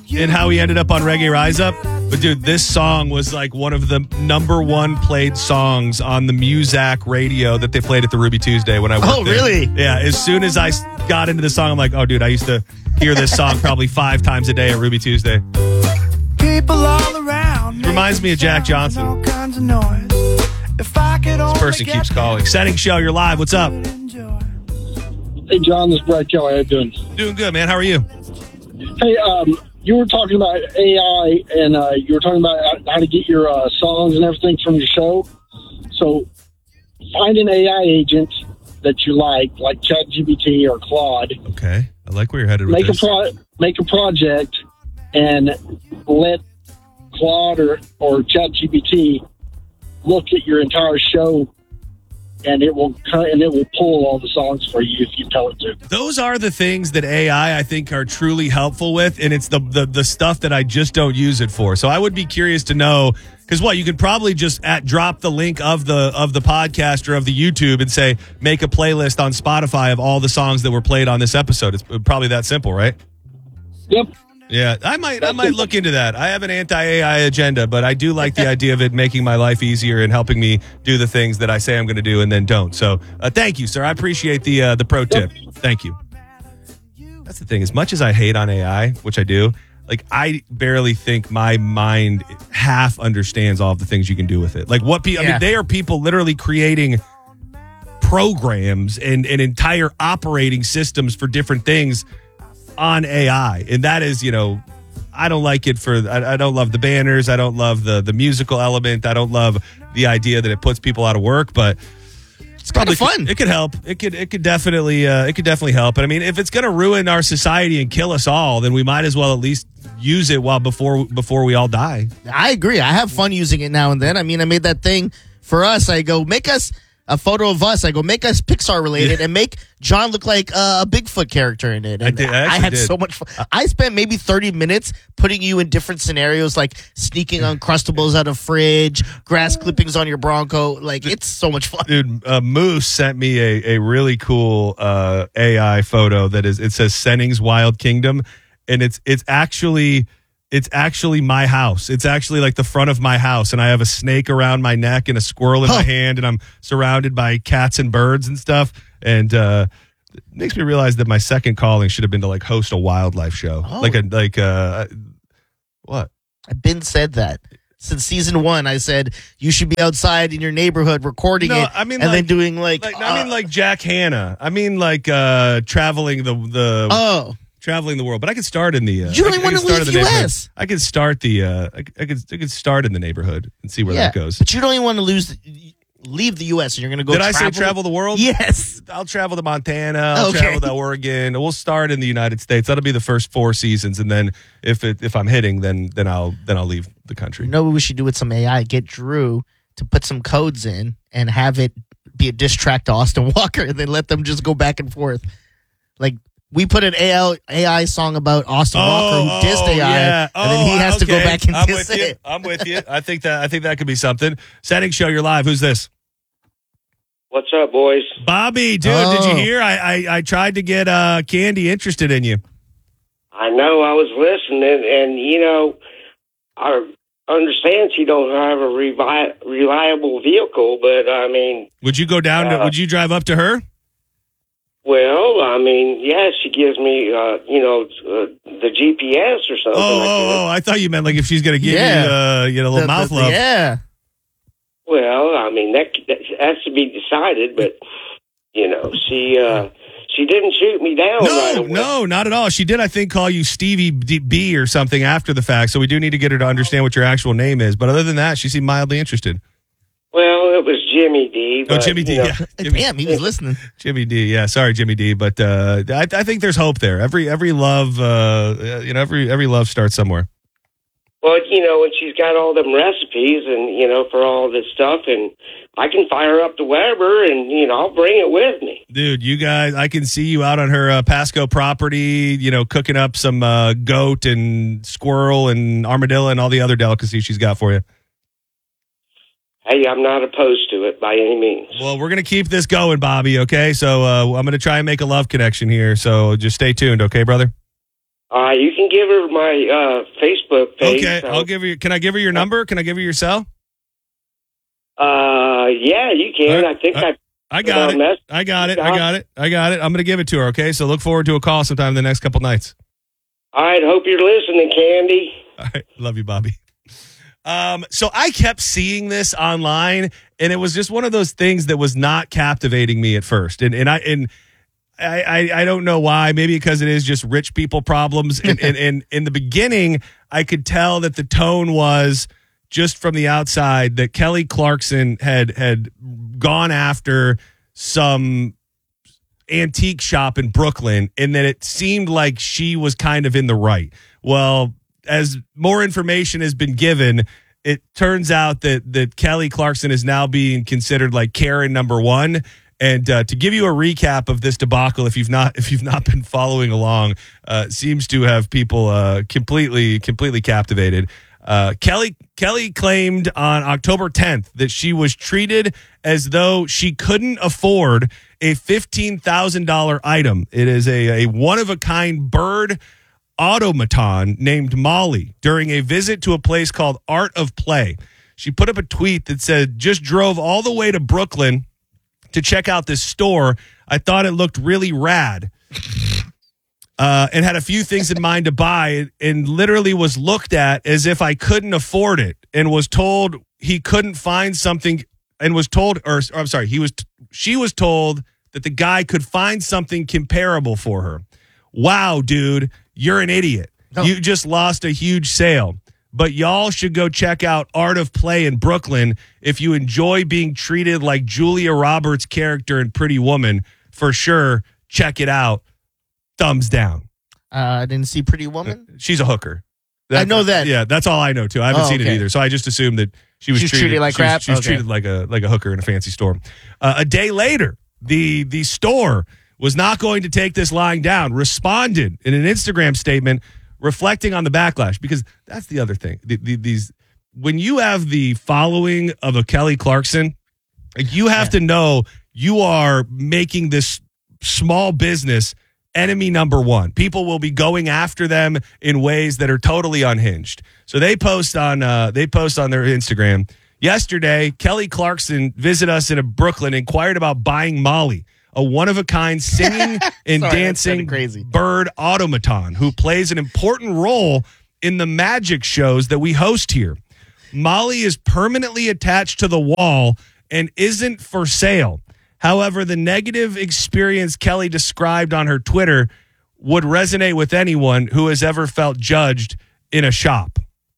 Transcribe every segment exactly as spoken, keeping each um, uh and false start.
and how he ended up on Reggae Rise Up. But dude, this song was like one of the number one played songs on the Muzak radio that they played at the Ruby Tuesday when I worked Oh, there. really? Yeah, as soon as I got into the song, I'm like, oh, dude, I used to hear this song probably five times a day at Ruby Tuesday. People all around. Reminds me of Jack Johnson. All kinds of noise. If I could This person keeps calling. Setting Show, you're live. What's up? Hey, John, this is Brad Kelly. How you doing? Doing good, man. How are you? Hey, um, you were talking about A I, and uh, you were talking about how to get your uh, songs and everything from your show. So find an A I agent that you like, like ChatGPT or Claude. Okay. I like where you're headed with Make this. a pro- make a project and let Claude or, or ChatGPT look at your entire show, and it will cut and it will pull all the songs for you if you tell it to. Those are the things that A I, I think, are truly helpful with, and it's the, the the stuff that I just don't use it for. So I would be curious to know, because what, you could probably just at drop the link of the of the podcast or of the YouTube and say, make a playlist on Spotify of all the songs that were played on this episode. It's probably that simple, right? Yep. Yeah, I might I might look into that. I have an anti-A I agenda, but I do like the idea of it making my life easier and helping me do the things that I say I'm going to do and then don't. So uh, thank you, sir. I appreciate the uh, the pro tip. Thank you. That's the thing. As much as I hate on A I, which I do, like I barely think my mind half understands all of the things you can do with it. Like what people, yeah. I mean, they are people literally creating programs and, and entire operating systems for different things on A I, and that is, you know, I don't like it for, I, I don't love the banners, I don't love the the musical element, I don't love the idea that it puts people out of work, but it's kind of fun. It could help. It could it could definitely uh, it could definitely help. And I mean, if it's going to ruin our society and kill us all, then we might as well at least use it while before before we all die. I agree. I have fun using it now and then. I mean, I made that thing for us. I go make us a photo of us. I go, make us Pixar related yeah. and make John look like uh, a Bigfoot character in it. And I, did, I, I had did. so much fun. I spent maybe thirty minutes putting you in different scenarios, like sneaking Uncrustables out of fridge, grass clippings on your Bronco. Like, it's so much fun. Dude, uh, Moose sent me a, a really cool uh, A I photo that is, it says Senning's Wild Kingdom. And it's it's actually... It's actually my house. It's actually like the front of my house, and I have a snake around my neck and a squirrel in huh. my hand, and I'm surrounded by cats and birds and stuff. And uh, it makes me realize that my second calling should have been to like host a wildlife show, oh. like a like uh, what? I've been said that since season one. I said you should be outside in your neighborhood recording no, it, I mean, and like, then doing like. like uh, I mean, like Jack Hanna. I mean, like uh, traveling the the. Oh. Traveling the world, but I could start in the. Uh, you don't I, want to leave the U S. I could start the. Uh, I, I could. I could start in the neighborhood and see where yeah, that goes. But you don't even want to lose. Leave the U S and you're going to go. Did travel? I say travel the world? Yes. I'll travel to Montana. I'll okay. travel to Oregon. We'll start in the United States. That'll be the first four seasons, and then if it, if I'm hitting, then then I'll then I'll leave the country. You know what we should do with some A I? Get Drew to put some codes in and have it be a diss track to Austin Walker, and then let them just go back and forth, like. We put an A I song about Austin oh, Walker who dissed A I, yeah. and then he has okay. to go back and I'm diss with it. You. I'm with you. I think that I think that could be something. Setting Show, you're live. Who's this? What's up, boys? Bobby, dude, oh. did you hear? I, I I tried to get uh, Candy interested in you. I know. I was listening, and you know, I understand she don't have a revi- reliable vehicle, but I mean, would you go down? Uh, to, would you drive up to her? Well, I mean, yeah, she gives me, uh, you know, uh, the G P S or something. Oh, like oh, that. oh! I thought you meant like if she's going to give yeah. you, uh, you know, a little the, mouth the, love. Yeah. Well, I mean, that, that has to be decided, but you know, she uh, she didn't shoot me down. No, right away. no, not at all. She did, I think, call you Stevie B or something after the fact. So we do need to get her to understand what your actual name is. But other than that, she seemed mildly interested. Well, it was Jimmy D. Oh, But, Jimmy D. You know, Yeah, Jimmy, Damn, he was listening. Jimmy D. Yeah, sorry, Jimmy D. But uh, I, I think there's hope there. Every every love, uh, you know, every every love starts somewhere. Well, you know, and she's got all them recipes, and you know, for all this stuff, and I can fire up the Weber, and you know, I'll bring it with me. Dude, you guys, I can see you out on her uh, Pasco property, you know, cooking up some uh, goat and squirrel and armadillo and all the other delicacies she's got for you. Hey, I'm not opposed to it by any means. Well, we're going to keep this going, Bobby, okay? So uh, I'm going to try and make a love connection here. So just stay tuned, okay, brother? Uh, you can give her my uh, Facebook page. Okay, so- I'll give her. Can I give her your number? Can I give her your cell? Uh, yeah, you can. All right. I think Uh, I. I got Uh, it. mess- I got it. I got it. I got it. I'm going to give it to her. Okay, so look forward to a call sometime in the next couple nights. All right, hope you're listening, Candy. All right, love you, Bobby. Um, so I kept seeing this online, and it was just one of those things that was not captivating me at first, and and I and I I, I don't know why. Maybe because it is just rich people problems. And, and, and in the beginning, I could tell that the tone was just from the outside that Kelly Clarkson had had gone after some antique shop in Brooklyn, and that it seemed like she was kind of in the right. Well, as more information has been given, it turns out that that Kelly Clarkson is now being considered like Karen number one. And uh, to give you a recap of this debacle, if you've not if you've not been following along, uh, seems to have people uh, completely completely captivated. Uh, Kelly Kelly claimed on October tenth that she was treated as though she couldn't afford a fifteen thousand dollars item. It is a, a one-of-a-kind bird automaton named Molly during a visit to a place called Art of Play. She put up a tweet that said, just drove all the way to Brooklyn to check out this store. I thought it looked really rad. Uh, and had a few things in mind to buy, and literally was looked at as if I couldn't afford it, and was told he couldn't find something, and was told, or, or I'm sorry, he was, she was told that the guy could find something comparable for her. Wow, dude, you're an idiot. No. You just lost a huge sale. But y'all should go check out Art of Play in Brooklyn if you enjoy being treated like Julia Roberts' character in Pretty Woman. For sure, check it out. Thumbs down. Uh, I didn't see Pretty Woman. She's a hooker. I know that. Yeah, that's all I know too. I haven't Oh, seen okay. it either, so I just assumed that she was She's treated, treated like she was- crap? She was Okay. treated like a like a hooker in a fancy store. Uh, a day later, the the store was not going to take this lying down. Responded in an Instagram statement reflecting on the backlash, because that's the other thing. The, the, these when you have the following of a Kelly Clarkson, like, you have Yeah. to know you are making this small business enemy number one. People will be going after them in ways that are totally unhinged. So they post on uh, they post on their Instagram. Yesterday, Kelly Clarkson visited us in Brooklyn, inquired about buying Molly, a one-of-a-kind singing and Sorry, that's dancing kinda crazy. bird automaton who plays an important role in the magic shows that we host here. Molly is permanently attached to the wall and isn't for sale. However, the negative experience Kelly described on her Twitter would resonate with anyone who has ever felt judged in a shop.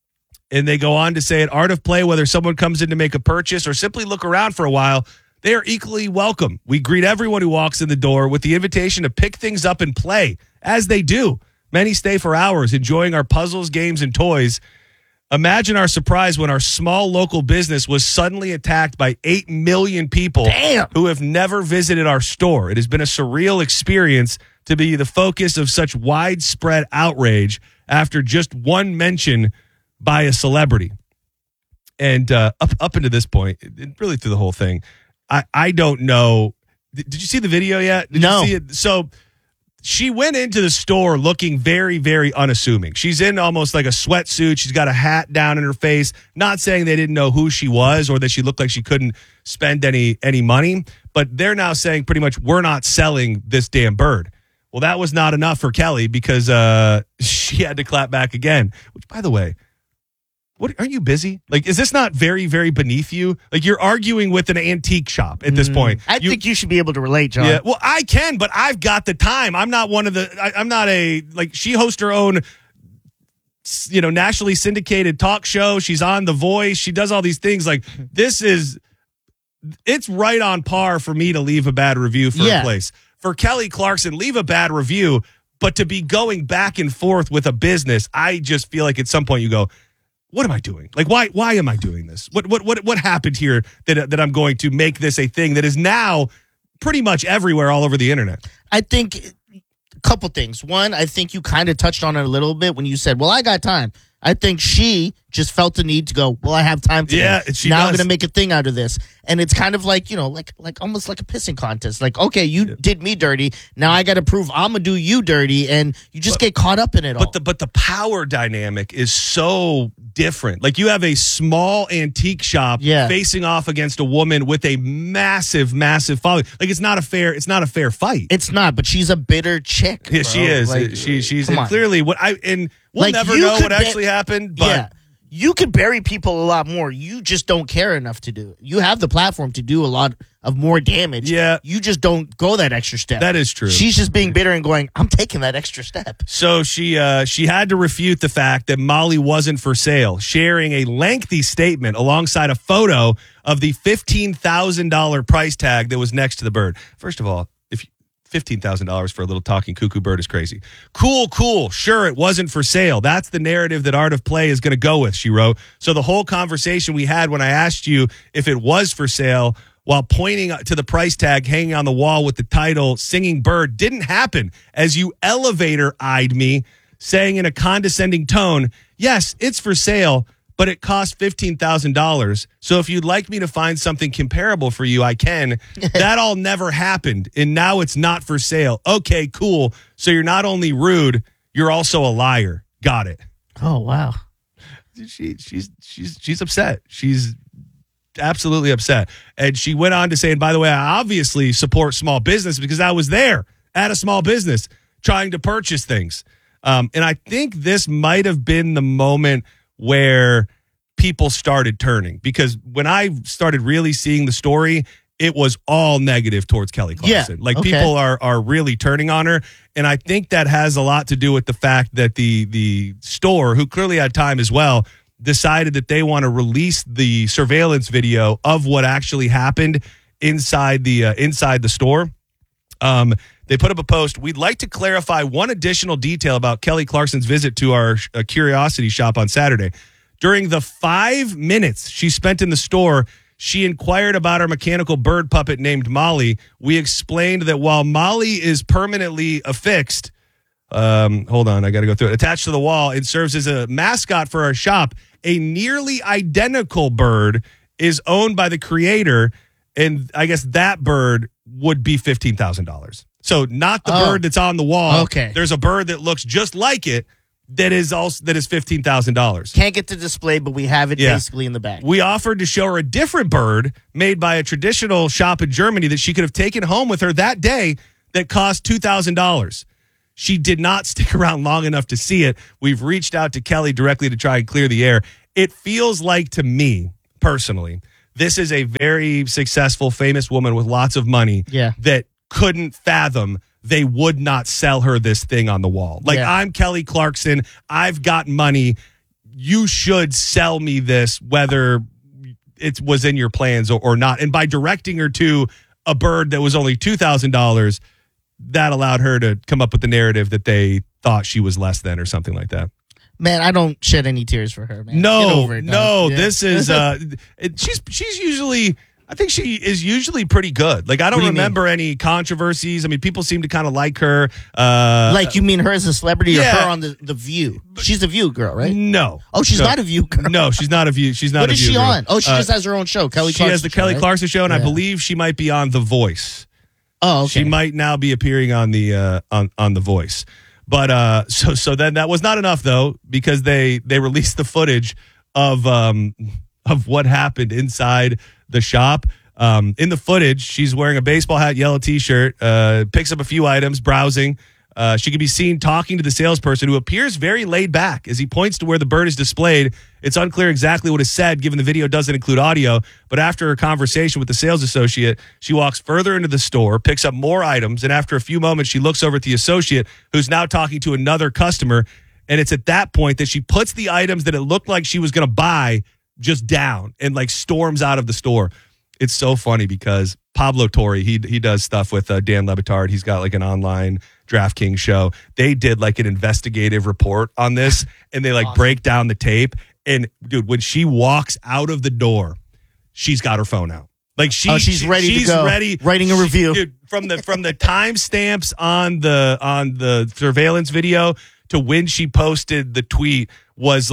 And they go on to say, at Art of Play, whether someone comes in to make a purchase or simply look around for a while, they are equally welcome. We greet everyone who walks in the door with the invitation to pick things up and play, as they do. Many stay for hours, enjoying our puzzles, games, and toys. Imagine our surprise when our small local business was suddenly attacked by eight million people Damn. who have never visited our store. It has been a surreal experience to be the focus of such widespread outrage after just one mention by a celebrity. And uh, up up into this point, and really through the whole thing, I, I don't know. Did, did you see the video yet? Did No. you see it? So she went into the store looking very, very unassuming. She's in almost like a sweatsuit. She's got a hat down in her face. Not saying they didn't know who she was or that she looked like she couldn't spend any any money, but they're now saying pretty much, we're not selling this damn bird. Well, that was not enough for Kelly, because uh, she had to clap back again. Which, by the way, what, aren't you busy? Like, is this not very, very beneath you? Like, you're arguing with an antique shop at this point. I You- think you should be able to relate, John. yeah, well, I can, but I've got the time. I'm not one of the. I, I'm not a like. She hosts her own, you know, nationally syndicated talk show. She's on The Voice. She does all these things. Like, this is, it's right on par for me to leave a bad review for Yeah. a place. For Kelly Clarkson, leave a bad review, but to be going back and forth with a business, I just feel like at some point you go, what am I doing? Like, why why am I doing this? What what what what happened here that that I'm going to make this a thing that is now pretty much everywhere all over the internet? I think a couple things. One, I think you kind of touched on it a little bit when you said, well, I got time. I think she, just felt the need to go, well, I have time today. Yeah, she now does. I'm going to make a thing out of this. And it's kind of like, you know, like like almost like a pissing contest. Like, okay, you Yeah. did me dirty. Now I got to prove I'm going to do you dirty. And you just get caught up in it all. But the but the power dynamic is so different. Like you have a small antique shop Yeah. facing off against a woman with a massive, massive following. Like it's not a fair. It's not a fair fight. It's not, but she's a bitter chick. Yeah, bro. she is. Like, she she's come and on. clearly what I and we'll Like, never you know could what bet- actually happened. But yeah. You could bury people a lot more. You just don't care enough to do it. You have the platform to do a lot of more damage. Yeah. You just don't go that extra step. that is true. She's just being bitter and going, I'm taking that extra step. So she uh, she had to refute the fact that Molly wasn't for sale, sharing a lengthy statement alongside a photo of the fifteen thousand dollars price tag that was next to the bird. First of all, if fifteen thousand dollars for a little talking cuckoo bird is crazy. Cool, cool. Sure, it wasn't for sale. That's the narrative that Art of Play is going to go with, she wrote. So the whole conversation we had when I asked you if it was for sale while pointing to the price tag hanging on the wall with the title Singing Bird didn't happen, as you elevator-eyed me, saying in a condescending tone, yes, it's for sale, but it costs fifteen thousand dollars. So if you'd like me to find something comparable for you, I can. That all never happened, and now it's not for sale. Okay, cool. So you're not only rude, you're also a liar. Got it. Oh, wow. She, she's she's she's upset. She's absolutely upset. And she went on to say, and by the way, I obviously support small business because I was there at a small business trying to purchase things. Um, and I think this might have been the moment where people started turning, because when I started really seeing the story, it was all negative towards Kelly Clarkson. Yeah, like okay. people are are really turning on her. And I think that has a lot to do with the fact that the the store, who clearly had time as well, decided that they want to release the surveillance video of what actually happened inside the uh, inside the store. Um, they put up a post. We'd like to clarify one additional detail about Kelly Clarkson's visit to our uh, Curiosity shop on Saturday. During the five minutes she spent in the store, she inquired about our mechanical bird puppet named Molly. We explained that while Molly is permanently affixed, um, hold on, I got to go through it, attached to the wall, it serves as a mascot for our shop. A nearly identical bird is owned by the creator, and I guess that bird would be fifteen thousand dollars. So not the Oh. bird that's on the wall. Okay. There's a bird that looks just like it that is also that is fifteen thousand dollars. Can't get the display, but we have it Yeah. basically in the back. We offered to show her a different bird made by a traditional shop in Germany that she could have taken home with her that day that cost two thousand dollars. She did not stick around long enough to see it. We've reached out to Kelly directly to try and clear the air. It feels like, to me, personally, this is a very successful, famous woman with lots of money Yeah. that couldn't fathom they would not sell her this thing on the wall. Like, Yeah. I'm Kelly Clarkson. I've got money. You should sell me this, whether it was in your plans or, or not. And by directing her to a bird that was only two thousand dollars, that allowed her to come up with the narrative that they thought she was less than or something like that. Man, I don't shed any tears for her, man. Get No, over it, no, dog. Yeah. this is uh, it, she's she's usually. I think she is usually pretty good. Like, I don't What do you remember any controversies. I mean, people seem to kind of like her. Uh, Like, you mean her as a celebrity or Yeah. her on the, the View? She's a View girl, right? no. Oh, she's No. not a View girl. No, she's not a view. She's not What a is View she girl. on? Oh, she Uh, just has her own show, Kelly she Clarkson. has the Kelly show, right? Clarkson show, and I Yeah. believe she might be on The Voice. Oh, okay. She might now be appearing on the uh, on on The Voice. But uh, so so then that was not enough, though, because they they released the footage of um of what happened inside the shop. Um, in the footage, she's wearing a baseball hat, yellow T-shirt, uh, picks up a few items, browsing. Uh, she can be seen talking to the salesperson, who appears very laid back as he points to where the bird is displayed. It's unclear exactly what is said, given the video doesn't include audio. But after her conversation with the sales associate, she walks further into the store, picks up more items, and after a few moments, she looks over at the associate, who's now talking to another customer. And it's at that point that she puts the items that it looked like she was going to buy just down and like storms out of the store. It's so funny because Pablo Torre, he he does stuff with uh, Dan Le Batard. He's got like an online DraftKings show. They did like an investigative report on this, and they like Awesome. break down the tape. And dude, when she walks out of the door, she's got her phone out. Like she, Oh, she's ready to she's go. ready, Writing a she- review. dude, from the from the timestamps on the on the surveillance video to when she posted the tweet was like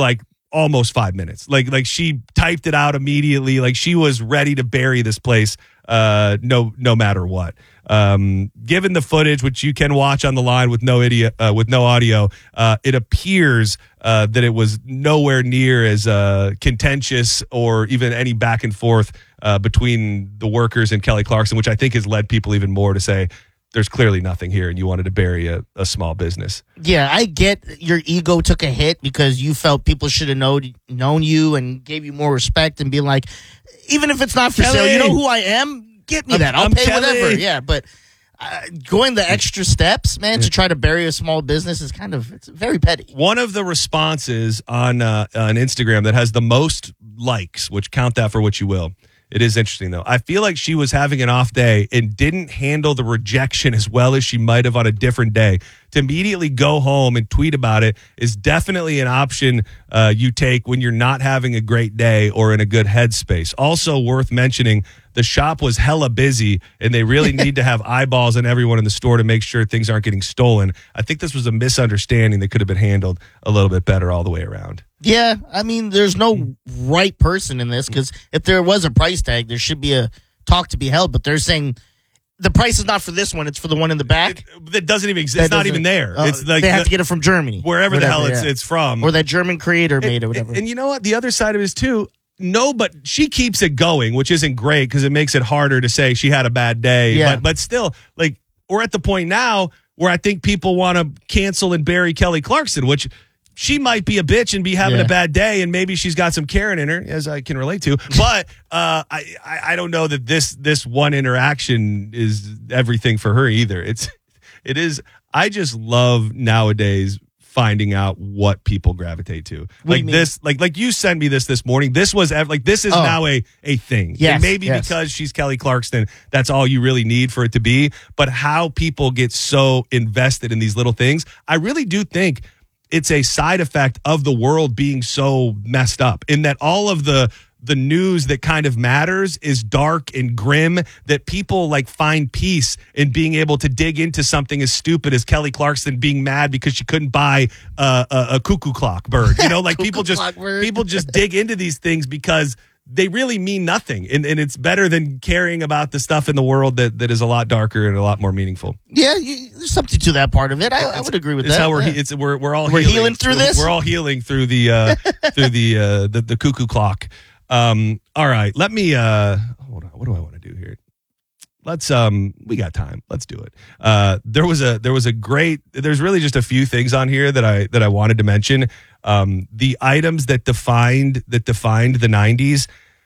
almost five minutes. Like like she typed it out immediately. Like she was ready to bury this place, uh, no no matter what. Um, given the footage, which you can watch on the line with no idiot, uh, with no audio, uh, it appears uh, that it was nowhere near as uh, contentious or even any back and forth uh, between the workers and Kelly Clarkson, which I think has led people even more to say there's clearly nothing here, and you wanted to bury a, a small business. Yeah, I get your ego took a hit because you felt people should have known known you and gave you more respect and be like, even if it's not for Kelly. sale, you know who I am? Get me I'm- that. I'll I'm pay Kelly. whatever. Yeah, but uh, going the extra steps, man, to try to bury a small business is kind of, it's very petty. One of the responses on uh, on Instagram that has the most likes, which count that for what you will. It is interesting, though. I feel like she was having an off day and didn't handle the rejection as well as she might have on a different day. To immediately go home and tweet about it is definitely an option uh, you take when you're not having a great day or in a good headspace. Also worth mentioning, the shop was hella busy, and they really need to have eyeballs on everyone in the store to make sure things aren't getting stolen. I think this was a misunderstanding that could have been handled a little bit better all the way around. Yeah, I mean, there's no right person in this because if there was a price tag, there should be a talk to be held. But they're saying the price is not for this one; it's for the one in the back. It, that doesn't even exist. That It's not doesn't- even there. uh, it's like they have the- to get it from Germany, wherever whatever, the hell it's yeah. it's from, or that German creator made it, whatever. And, and you know what? The other side of it is too. No, but she keeps it going, which isn't great because it makes it harder to say she had a bad day. Yeah. But but still, like we're at the point now where I think people want to cancel and bury Kelly Clarkson, which. She might be a bitch and be having Yeah. a bad day, and maybe she's got some Karen in her, as I can relate to. But uh, I, I I don't know that this this one interaction is everything for her either. It's it is. I just love nowadays finding out what people gravitate to. do you Like mean? this, like like you sent me this this morning. This was ev- like this is Oh. now a a thing. Yes, And maybe yes. because she's Kelly Clarkson, that's all you really need for it to be. But how people get so invested in these little things, I really do think it's a side effect of the world being so messed up in that all of the the news that kind of matters is dark and grim, that people like find peace in being able to dig into something as stupid as Kelly Clarkson being mad because she couldn't buy uh, a, a cuckoo clock bird. You know, like people just clock bird. people just dig into these things because they really mean nothing. And, and it's better than caring about the stuff in the world that, that is a lot darker and a lot more meaningful. yeah, you, there's something to that part of it. I, I would agree with It's that. how we're yeah. he- it's we're we're all We're healing, healing through We're- this? We're all healing through the uh, through the, uh, the the cuckoo clock. Um, all right, let me. Uh, hold on. What do I want to do here? Let's. Um, we got time. Let's do it. Uh, there was a there was a great. There's really just a few things on here that I that I wanted to mention. Um, the items that defined that defined the nineties.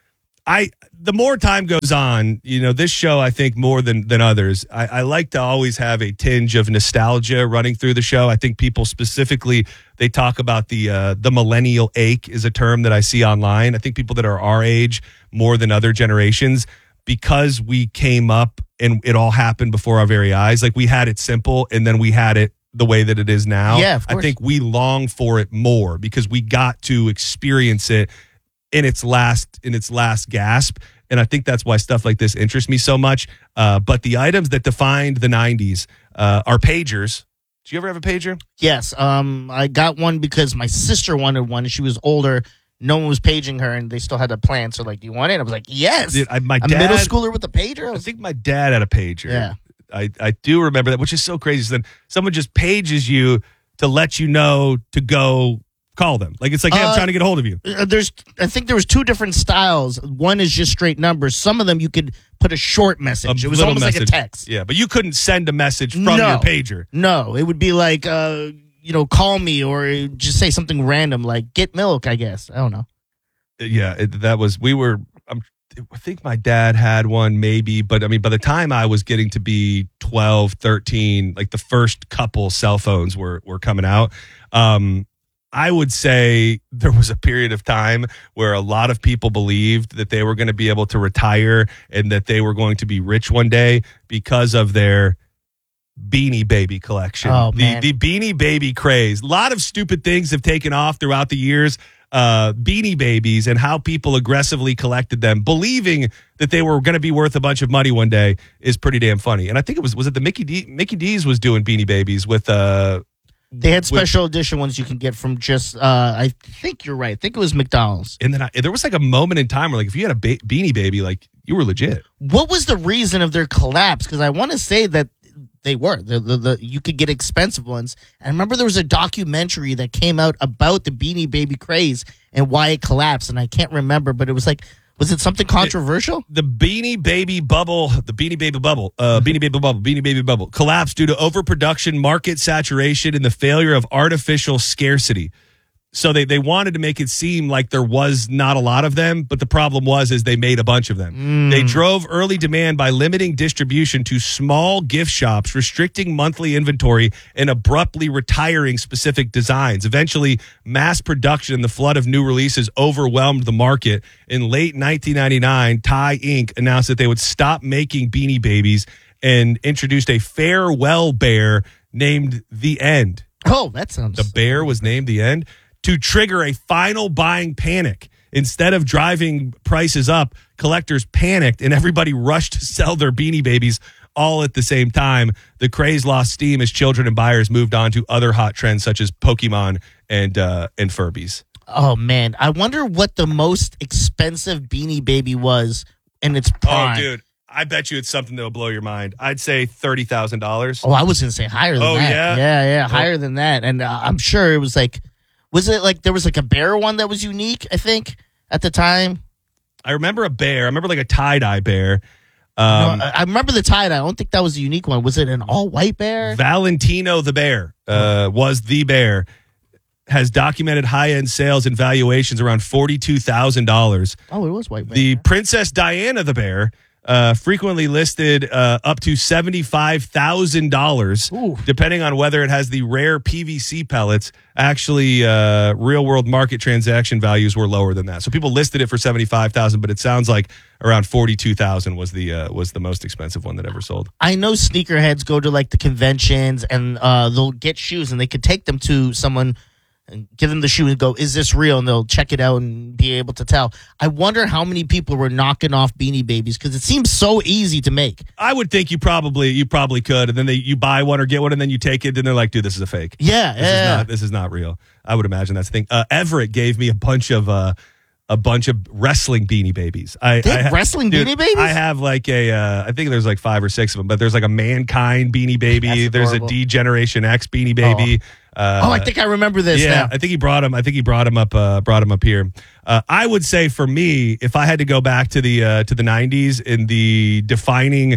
I the more time goes on, you know, this show, I think more than than others, I, I like to always have a tinge of nostalgia running through the show. I think people specifically, they talk about the uh, the millennial ache is a term that I see online. I think people that are our age more than other generations, because we came up and it all happened before our very eyes. Like we had it simple and then we had it the way that it is now. Yeah, of I course. think we long for it more because we got to experience it in its last in its last gasp, and I think that's why stuff like this interests me so much. Uh, but the items that defined the nineties uh, are pagers. Did you ever have a pager? Yes, um, I got one because my sister wanted one. And she was older. No one was paging her, and they still had a plan. So, like, do you want it? I was like, yes. Dude, I, my a dad, middle schooler with a pager. I I was, think my dad had a pager. Yeah. I, I do remember that, which is so crazy. So then someone just pages you to let you know to go call them. Like it's like, hey, I'm Uh, trying to get a hold of you. uh, there's, I think there was two different styles. One is just straight numbers. Some of them you could put a short message. A it was little almost like message. a text. Yeah, but you couldn't send a message from No. your pager. No, it would be like, uh, you know, call me or just say something random like get milk. I guess I don't know. Yeah, it, that was we were. I'm, I think my dad had one, maybe, but I mean, by the time I was getting to be twelve, thirteen, like the first couple cell phones were were coming out. Um, I would say there was a period of time where a lot of people believed that they were going to be able to retire and that they were going to be rich one day because of their Beanie Baby collection. Oh, the man. the Beanie Baby craze. A lot of stupid things have taken off throughout the years. Uh, Beanie Babies and how people aggressively collected them, believing that they were going to be worth a bunch of money one day, is pretty damn funny. And I think it was was it the Mickey D, Mickey D's was doing Beanie Babies with uh They had with- special edition ones you can get from just, uh, I think you're right. I think it was McDonald's. And then I, there was like a moment in time where, like, if you had a ba- Beanie Baby, like, you were legit. What was the reason of their collapse? Because I want to say that they were. The, the, the, you could get expensive ones. And I remember there was a documentary that came out about the Beanie Baby craze and why it collapsed. And I can't remember, but it was like, was it something controversial? The Beanie Baby bubble, the Beanie Baby bubble, uh, Beanie Baby bubble, Beanie Baby bubble collapsed due to overproduction, market saturation, and the failure of artificial scarcity. So they, they wanted to make it seem like there was not a lot of them, but the problem was is they made a bunch of them. Mm. They drove early demand by limiting distribution to small gift shops, restricting monthly inventory, and abruptly retiring specific designs. Eventually, mass production and the flood of new releases overwhelmed the market. In late nineteen ninety-nine, Thai Incorporated announced that they would stop making Beanie Babies and introduced a farewell bear named The End. Oh, that sounds... The bear was named The End to trigger a final buying panic. Instead of driving prices up, collectors panicked and everybody rushed to sell their Beanie Babies all at the same time. The craze lost steam as children and buyers moved on to other hot trends such as Pokemon and uh, and Furbies. Oh, man. I wonder what the most expensive Beanie Baby was in its prime. Oh, dude. I bet you it's something that will blow your mind. I'd say thirty thousand dollars. Oh, I was going to say higher than Oh, that. yeah? Yeah, yeah, Oh. higher than that. And uh, I'm sure it was like... Was it like there was like a bear one that was unique, I think, at the time? I remember a bear. I remember like a tie-dye bear. No, Um, I I remember the tie-dye. I don't think that was a unique one. Was it an all-white bear? Valentino the bear uh, was the bear. Has documented high-end sales and valuations around forty-two thousand dollars. Oh, it was white bear. The Princess Diana the bear uh, frequently listed uh, up to seventy-five thousand dollars, Ooh. depending on whether it has the rare P V C pellets. Actually, uh, real-world market transaction values were lower than that. So people listed it for seventy-five thousand dollars, but it sounds like around forty-two thousand dollars was the uh, was the most expensive one that ever sold. I know sneakerheads go to like the conventions and uh, they'll get shoes and they could take them to someone and give them the shoe and go, is this real? And they'll check it out and be able to tell. I wonder how many people were knocking off Beanie Babies because it seems so easy to make. I would think you probably you probably could, and then they you buy one or get one, and then you take it, and they're like, "Dude, this is a fake. Yeah, This yeah. is not this is not real." I would imagine that's the thing. Uh, Everett gave me a bunch of uh, a bunch of wrestling Beanie Babies. I, They I have ha- wrestling dude, Beanie Babies? I have like a uh, I think there's like five or six of them, but there's like a Mankind Beanie Baby. That's There's a adorable. D Generation X Beanie Baby. Uh, oh, I think I remember this yeah, now. I think he brought him. I think he brought him up. Uh, brought him up here. Uh, I would say for me, if I had to go back to the uh, to the nineties in the defining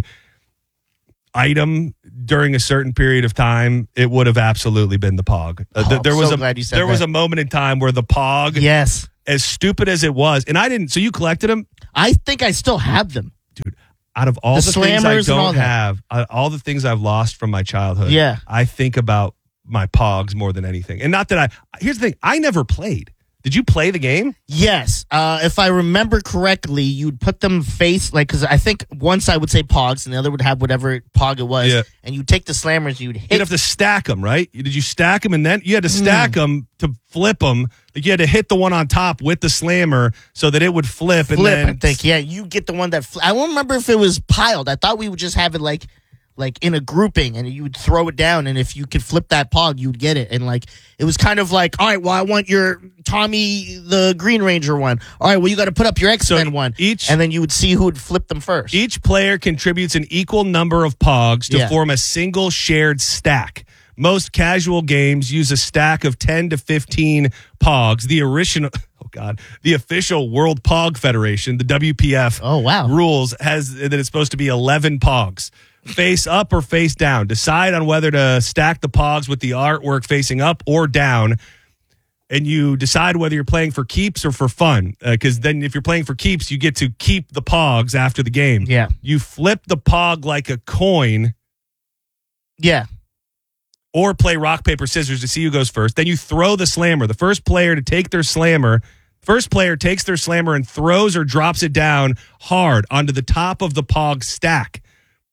item during a certain period of time, it would have absolutely been the Pog. Uh, Oh, th- I'm there was so a glad you said there was that. a moment in time where the Pog, Yes. as stupid as it was, and I didn't. So you collected them, I think I still have them. dude. Out of all The the, things I slammers and all don't that. have, uh, all the things I've lost from my childhood, Yeah. I think about my Pogs more than anything. And not that I. Here's the thing: I never played. Did you play the game? Yes. Uh, if I remember correctly, you'd put them face, like, because I think one side would say Pogs and the other would have whatever Pog it was. Yeah. And you'd take the slammers, you'd hit. You'd have to stack them, right? Did you stack them and then you had to stack them to flip them? Like you had to hit the one on top with the slammer so that it would flip. and flip, then I think. Yeah, you get the one that. Fl- I don't remember if it was piled. I thought we would just have it like, like in a grouping, and you would throw it down, and if you could flip that Pog, you'd get it. And like it was kind of like, all right, well, I want your Tommy the Green Ranger one. All right, well, you got to put up your X Men So one, each- and then you would see who would flip them first. Each player contributes an equal number of Pogs to Yeah. form a single shared stack. Most casual games use a stack of ten to fifteen Pogs. The original, oh God, the official World Pog Federation, the W P F, Oh, wow. rules has that it's supposed to be eleven Pogs. Face up or face down. Decide on whether to stack the Pogs with the artwork facing up or down. And you decide whether you're playing for keeps or for fun. Because then if you're playing for keeps, you get to keep the Pogs after the game. Yeah. You flip the Pog like a coin Yeah. or play rock, paper, scissors to see who goes first. Then you throw the slammer. The first player to take their slammer, first player takes their slammer and throws or drops it down hard onto the top of the Pog stack.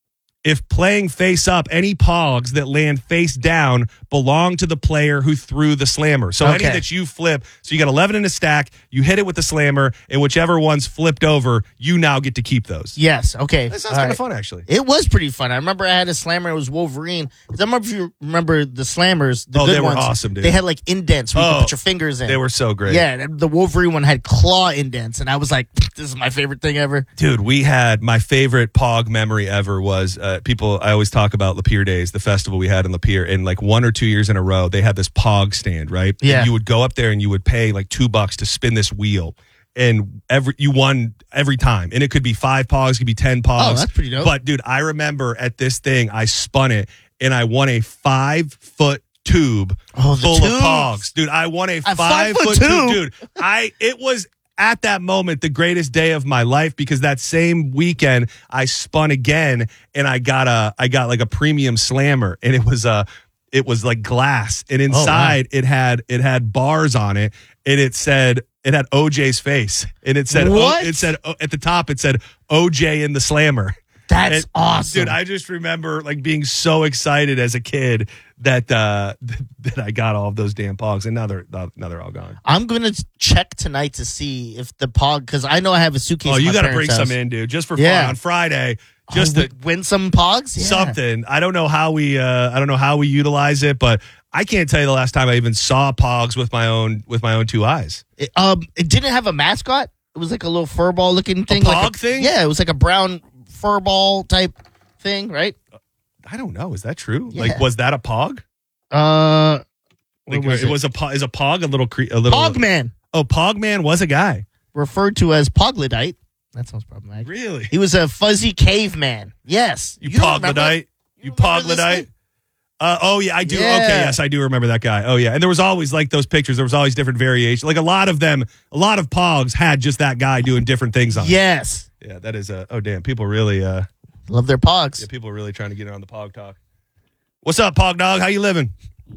if playing face up, any pogs that land face down belong to the player who threw the slammer. So Okay. any that you flip, so you got eleven in a stack, you hit it with the slammer, and whichever one's flipped over, you now get to keep those. Yes. Okay. That sounds All kind right. of fun, actually. It was pretty fun. I remember I had a slammer. It was Wolverine. 'Cause I remember if you remember the slammers. The Oh, good they were ones, awesome, dude. They had like indents where you Oh, could put your fingers in. They were so great. Yeah, and the Wolverine one had claw indents, and I was like, "This is my favorite thing ever." Dude, we had my favorite Pog memory ever was uh, people. I always talk about Lapeer Days, the festival we had in Lapeer, and like one or two years in a row, they had this Pog stand, right? Yeah. And you would go up there and you would pay like two bucks to spin this wheel, and every you won every time, and it could be five Pogs, it could be ten Pogs. Oh, that's pretty dope. But dude, I remember at this thing, I spun it, and I won a five foot tube Oh, the full tubes. of Pogs, dude. I won a, A five five-foot foot tube, tube? dude. I it was at that moment the greatest day of my life because that same weekend I spun again and I got a I got like a premium slammer and it was a it was like glass and inside it had it had bars on it and it said it had O J's face and it said What? O, it said at the top it said O J in the slammer. That's And, awesome, dude. I just remember like being so excited as a kid that uh, that I got all of those damn Pogs, and now they're now they're all gone. I'm gonna check tonight to see if the Pog, because I know I have a suitcase. Oh, in you my got to parents' bring house. some in, dude, just for Yeah. fun on Friday. Oh, Just to, wi- win some Pogs. Yeah. something. I don't know how we uh, I don't know how we utilize it, but I can't tell you the last time I even saw Pogs with my own with my own two eyes. It, um, it didn't have a mascot. It was like a little fur ball looking thing. like Pog a- thing? Yeah, it was like a brown fur ball type thing, right? I don't know. Is that true? Yeah. Like, was that a Pog? Uh, Like, what was it it? was a po- is a Pog a little cre- a little Pogman, Oh, Pogman was a guy. referred to as Poglodite. That sounds problematic. Really? He was a fuzzy caveman. Yes, You, don't remember? Poglodite. You, remember this Poglodite. thing? Uh, oh yeah, I do. Yeah. Okay, yes, I do remember that guy. Oh yeah, and there was always like those pictures. There was always different variations. Like a lot of them, a lot of Pogs had just that guy doing different things on. it. Yes, Yeah, that is a. Oh damn, people really. Uh, love their Pogs. yeah, people are really trying to get in on the Pog talk. What's up, Pog dog? How you living?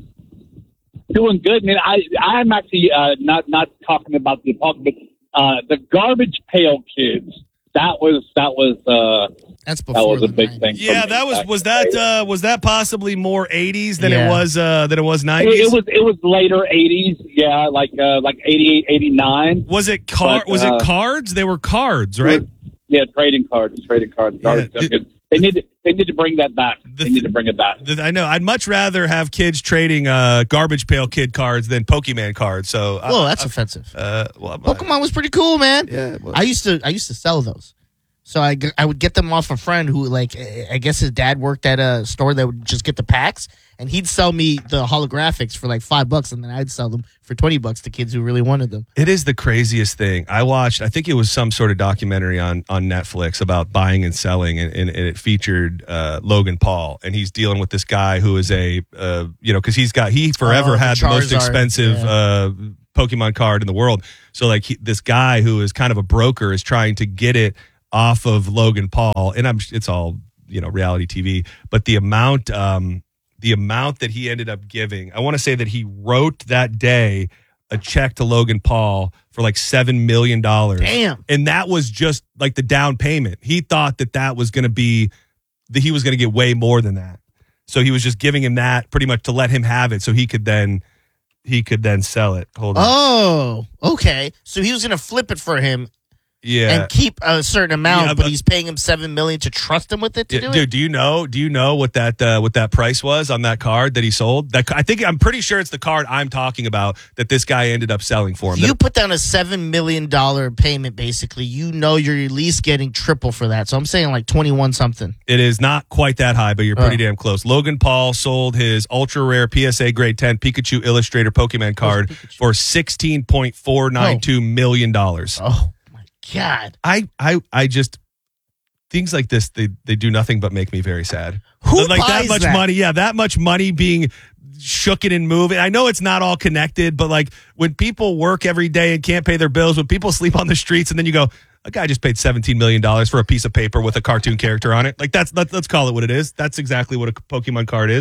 Doing good, man. I I'm actually uh, not not talking about the punk, but uh, the Garbage Pail Kids. That was that was uh, That's that before was a the big nineties. thing. for Yeah, me that was back was in the that day. uh, was that possibly more eighties than Yeah. it was uh, than it was It, nineties. it was it was later eighties. Yeah, like uh, like eighty-eight, eighty-nine. Was it car? But, was uh, it cards? They were cards, right? Yeah, trading cards, trading cards. Garbage Yeah. Pail Kids. They need to, they need to bring that back. The They need to bring it back. Th- I know. I'd much rather have kids trading uh, garbage pail kid cards than Pokemon cards. So, I- Whoa, that's offensive. uh, well, I'm- Pokemon was pretty cool, man. Yeah, well- I used to I used to sell those. So I, g- I would get them off a friend who, like, eh, I guess his dad worked at a store that would just get the packs, and he'd sell me the holographics for like five bucks, and then I'd sell them for twenty bucks to kids who really wanted them. It is the craziest thing. I watched, I think it was some sort of documentary on, on Netflix about buying and selling, and, and, and it featured uh, Logan Paul, and he's dealing with this guy who is a, uh, you know, because he's got, he forever Oh, the had the most Charizard, expensive yeah. uh, Pokemon card in the world. So, like, he, this guy who is kind of a broker is trying to get it off of Logan Paul, and I'm, it's all, you know, reality T V, but the amount, um, the amount that he ended up giving, I want to say that he wrote that day a check to Logan Paul for like seven million dollars. Damn. And that was just like the down payment. He thought that that was going to be, that he was going to get way more than that. So he was just giving him that pretty much to let him have it so he could then, he could then sell it. Hold on. Oh, okay. So he was gonna flip it for him yeah. and keep a certain amount, Yeah, but, but- he's paying him seven million to trust him with it to Yeah, do dude, it. do you know? Do you know what that uh, what that price was on that card that he sold? That I think I'm pretty sure it's the card I'm talking about that this guy ended up selling for him. You That- put down a seven million dollar payment, basically. You know you're at least getting triple for that. So I'm saying like twenty one something. It is not quite that high, but you're pretty Oh. damn close. Logan Paul sold his ultra rare P S A grade ten Pikachu Illustrator Pokemon card Pikachu? for sixteen point four nine two million dollars. Oh my god! I, I, I just things like this they, they do nothing but make me very sad. Who like that buys much that? money? Yeah, that much money being shooken and moving. I know it's not all connected, but like when people work every day and can't pay their bills, when people sleep on the streets, and then you go, a guy just paid seventeen million dollars for a piece of paper with a cartoon character on it. Like that's let, let's call it what it is. That's exactly what a Pokemon card is.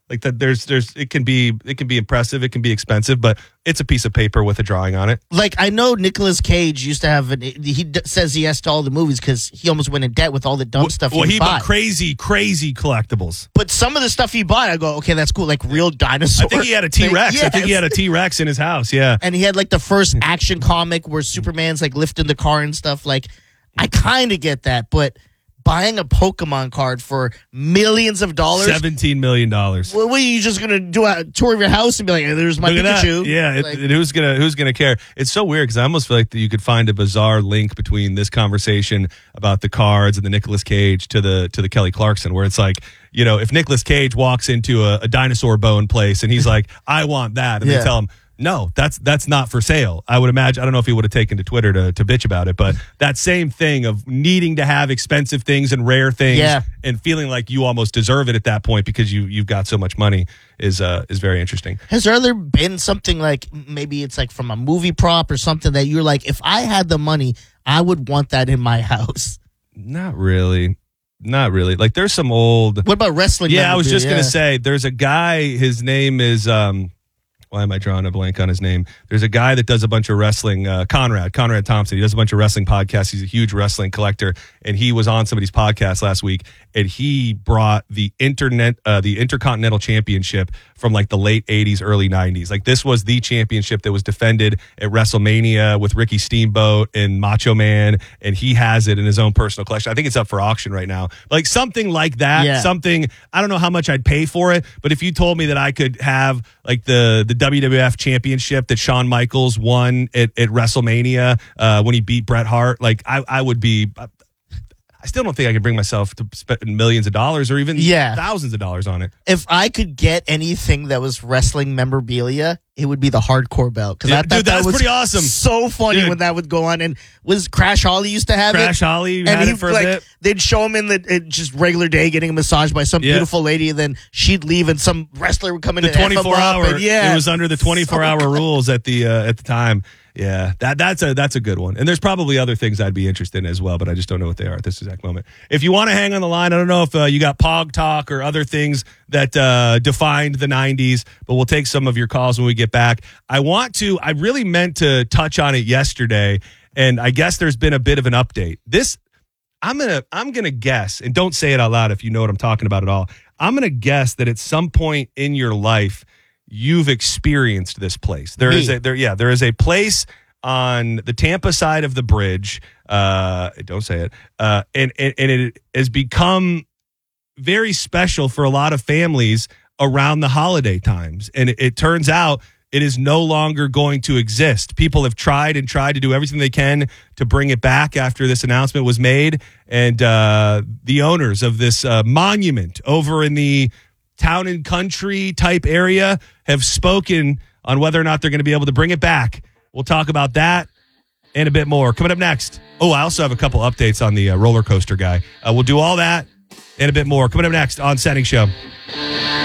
Like that, there's, there's, it can be, it can be impressive, it can be expensive, but it's a piece of paper with a drawing on it. Like, I know Nicolas Cage used to have, an, he d- says he has to all the movies because he almost went in debt with all the dumb well, stuff well, he, he bought. bought crazy, crazy collectibles. But some of the stuff he bought, I go, okay, that's cool. Like real dinosaur. I think he had a T-Rex. Yes. I think he had a T-Rex in his house. Yeah. And he had like the first action comic where Superman's like lifting the car and stuff. Like, I kind of get that, but buying a Pokemon card for millions of dollars. seventeen million dollars. Well, what are you just gonna do a tour of your house and be like, hey, there's my Look at Pikachu? that. Yeah, Like, it, it, who's gonna who's gonna care? It's so weird because I almost feel like that you could find a bizarre link between this conversation about the cards and the Nicolas Cage to the to the Kelly Clarkson, where it's like, you know, if Nicolas Cage walks into a, a dinosaur bone place and he's like, I want that, and Yeah. they tell him, no, that's that's not for sale. I would imagine. I don't know if he would have taken to Twitter to, to bitch about it, but that same thing of needing to have expensive things and rare things, Yeah. and feeling like you almost deserve it at that point because you you've got so much money is uh is very interesting. Has there ever been something like maybe it's like from a movie prop or something that you're like, if I had the money, I would want that in my house? Not really. Not really. Like there's some old. What about wrestling? Yeah, I was just memorabilia? gonna say there's a guy. His name is. um Why am I drawing a blank on his name? There's a guy that does a bunch of wrestling, uh, Conrad, Conrad Thompson. He does a bunch of wrestling podcasts. He's a huge wrestling collector, and he was on somebody's podcast last week, and he brought the internet, uh, the Intercontinental Championship from like the late eighties, early nineties. Like this was the championship that was defended at WrestleMania with Ricky Steamboat and Macho Man, and he has it in his own personal collection. I think it's up for auction right now. Like something like that, Yeah. something, I don't know how much I'd pay for it, but if you told me that I could have like the, the W W F championship that Shawn Michaels won at, at WrestleMania uh, when he beat Bret Hart, like I, I would be, I still don't think I could bring myself to spend millions of dollars or even Yeah. thousands of dollars on it. If I could get anything that was wrestling memorabilia, it would be the hardcore belt. Because Yeah, I thought dude, that that's was pretty awesome. So funny Dude. when that would go on. And was Crash Holly used to have it? Crash Holly and had he it for a like bit. they'd show him in the in just regular day getting a massage by some Yeah. beautiful lady, and then she'd leave, and some wrestler would come in The and F him twenty-four up, hour, and yeah, it was under the twenty-four hour So rules at the uh, at the time. Yeah, that that's a that's a good one. And there's probably other things I'd be interested in as well, but I just don't know what they are at this exact moment. If you want to hang on the line, I don't know if uh, you got Pog Talk or other things that uh, defined the nineties, but we'll take some of your calls when we get back. I want to. I really meant to touch on it yesterday, and I guess there's been a bit of an update. This. I'm gonna I'm gonna guess, and don't say it out loud if you know what I'm talking about at all. I'm gonna guess that at some point in your life you've experienced this place. There Me. is a there yeah, there is a place on the Tampa side of the bridge. Uh don't say it. Uh and, and, and it has become very special for a lot of families around the holiday times. And it, it turns out it is no longer going to exist. People have tried and tried to do everything they can to bring it back after this announcement was made. And uh, the owners of this uh, monument over in the town and country type area have spoken on whether or not they're going to be able to bring it back. We'll talk about that and a bit more. Coming up next. Oh, I also have a couple updates on the uh, roller coaster guy. Uh, we'll do all that and a bit more. Coming up next on Setting Show.